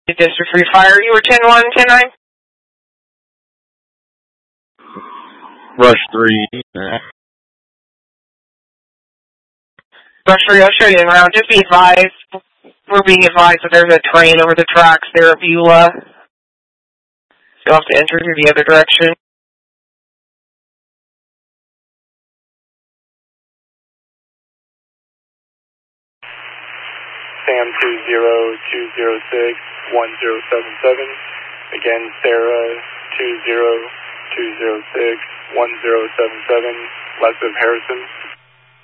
District 3 Fire, you were 10-1, 10-9? Rush 3. Rush 3, I'll show you around. Just be advised. We're being advised that there's a train over the tracks there at Beulah. You'll have to enter through the other direction. Sam 20-206-1077. Again, Sarah 20-206-1077, west of Harrison.